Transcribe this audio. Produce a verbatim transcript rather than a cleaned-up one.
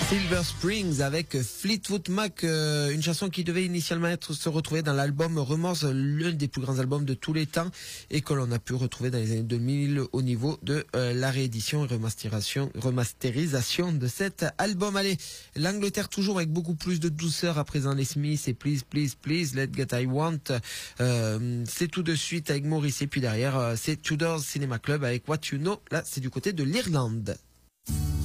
Silver Springs avec Fleetwood Mac, euh, une chanson qui devait initialement être se retrouver dans l'album Remorse, l'un des plus grands albums de tous les temps, et que l'on a pu retrouver dans les années deux mille au niveau de euh, la réédition et remasterisation, remasterisation de cet album. Allez, l'Angleterre toujours avec beaucoup plus de douceur à présent, les Smiths et Please Please Please Let Get I Want. Euh, c'est tout de suite avec Maurice, et puis derrière euh, c'est Tudor Cinema Club avec What You Know. Là c'est du côté de l'Irlande.